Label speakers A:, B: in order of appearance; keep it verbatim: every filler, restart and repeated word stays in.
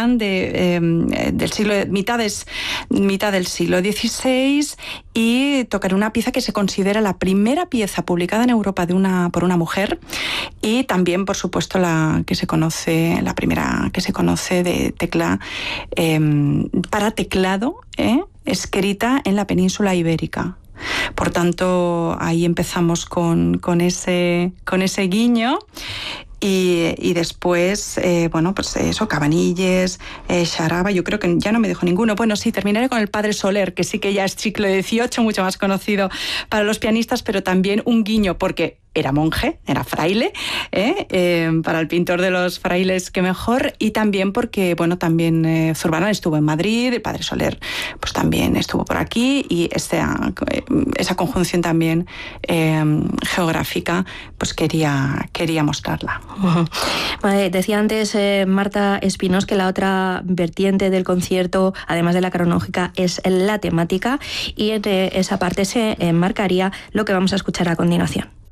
A: Chopin de, eh, del siglo, mitades, mitad del siglo dieciséis, y tocaré una pieza que se considera la primera pieza publicada en Europa de una, por una mujer, y también, por supuesto, la que se conoce, la primera que se conoce de tecla eh, para teclado, eh, escrita en la península ibérica. Por tanto, ahí empezamos con, con, ese, con ese guiño. Y, y después, eh, bueno, pues eso, Cabanilles, eh, Charaba, yo creo que ya no me dejo ninguno. Bueno, sí, terminaré con el Padre Soler, que sí que ya es siglo dieciocho, mucho más conocido para los pianistas, pero también un guiño, porque era monje, era fraile, ¿eh? Eh, para el pintor de los frailes, qué mejor, y también porque, bueno, también eh, Zurbarán estuvo en Madrid, el Padre Soler pues también estuvo por aquí, y esa, esa conjunción también eh, geográfica, pues quería, quería mostrarla.
B: Uh-huh. Vale, decía antes eh, Marta Espinós que la otra vertiente del concierto, además de la cronológica, es la temática, y entre esa parte se enmarcaría lo que vamos a escuchar a continuación.